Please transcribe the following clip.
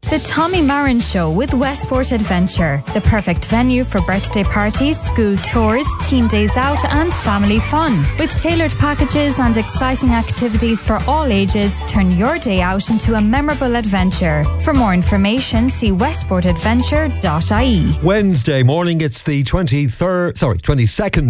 The Tommy Marin Show with Westport Adventure, the perfect venue for birthday parties, school tours, team days out and family fun. With tailored packages and exciting activities for all ages, turn your day out into a memorable adventure. For more information, see westportadventure.ie. Wednesday morning, it's the 22nd